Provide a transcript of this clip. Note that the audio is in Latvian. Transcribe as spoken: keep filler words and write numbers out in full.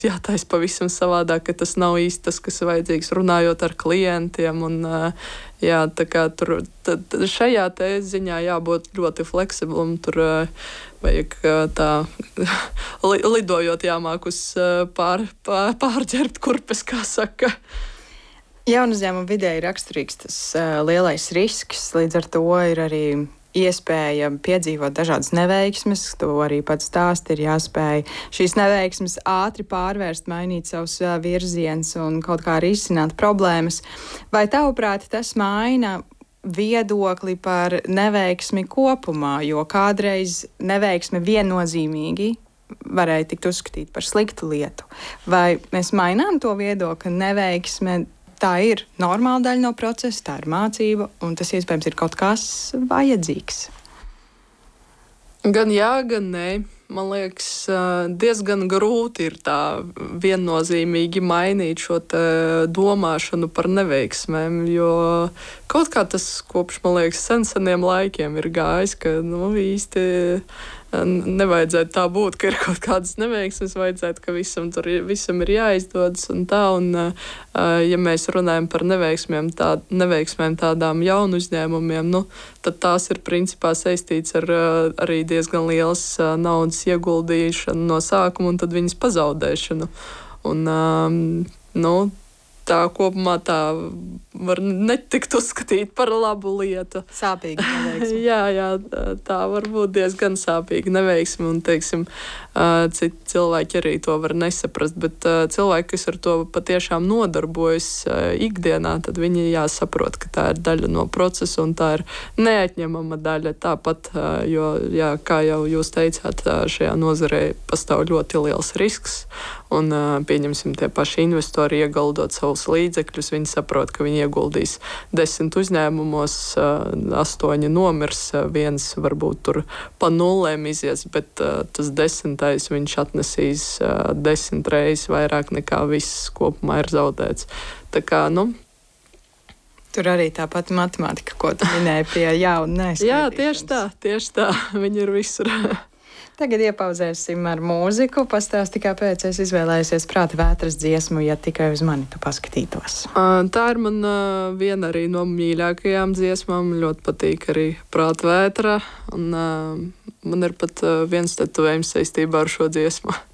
jātaisa pavisam savādāk, ka tas nav īsti tas, kas ir vajadzīgs runājot ar klientiem. Un, jā, tā kā tur tad šajā te ziņā jābūt ļoti fleksiblam. Tur vajag tā li, lidojot jāmāk uz pār, pār, pārģerbt kurpes, kā saka. Jaunu uzņēmumu vidē ir raksturīgs tas uh, lielais risks, līdz ar to ir arī iespēja piedzīvot dažādas neveiksmes, to arī pats stāst, ir jāspēj šīs neveiksmes ātri pārvērst, mainīt savus uh, virziens un kaut kā risināt problēmas. Vai tavuprāt tas maina viedokli par neveiksmi kopumā, jo kādreiz neveiksme viennozīmīgi varēja tikt uzskatīt par sliktu lietu? Vai mēs mainām to viedokli, ka neveiksme tā ir normāla daļa no procesa, tā ir mācība, un tas iespējams ir kaut kas vajadzīgs? Gan jā, gan nē. Man liekas, diezgan grūti ir tā viennozīmīgi mainīt šo domāšanu par neveiksmēm, jo kaut kā tas kopš, man liekas, sen seniem laikiem ir gājis, ka nu, īsti nevajadzētu tā būt, ka ir kaut kādas neveiksmes, vajadzētu, ka visam, tur, visam ir jāizdodas un tā, un ja mēs runājam par neveiksmēm, tā, neveiksmēm tādām jaunu uzņēmumiem, nu, tad tās ir principā saistīts ar arī diezgan lielas naudas ieguldīšanu no sākuma un tad viņas pazaudēšanu. Un, nu, tā kopumā tā var netikt uzskatīt par labu lietu. Sāpīga neveiksme. jā, jā, tā var būt diezgan sāpīga neveiksme, un, teiksim, citi cilvēki arī to var nesaprast, bet cilvēki, kas ar to patiešām nodarbojas ikdienā, tad viņi jāsaprot, ka tā ir daļa no procesa, un tā ir neatņemama daļa tāpat, jo, jā, kā jau jūs teicāt, šajā nozarē pastāv ļoti liels risks, un pieņemsim tie paši investori ieguldot savus līdzekļus, viņi saprot, ka viņi ieguldīs desmit uzņēmumos, astoņi nomirs, viens varbūt tur pa nullēm izies, bet tas desmitais viņš atnesīs desmit reizes vairāk nekā viss kopumā ir zaudēts. Tā kā, nu, tur arī tā pati matemātika, ko tu minēji pie jauna neskaidrības. Jā, tieši tā, tieši tā, viņi ir visur. Tagad iepauzēsim ar mūziku. Pastāsti, kāpēc es izvēlējusies Prāta vētras dziesmu, ja tikai uz mani tu paskatītos. Tā ir man viena arī no mīļākajām dziesmām. Ļoti patīk arī Prāta vētra. Un man ir pat viens tetovējums saistībā ar šo dziesmu.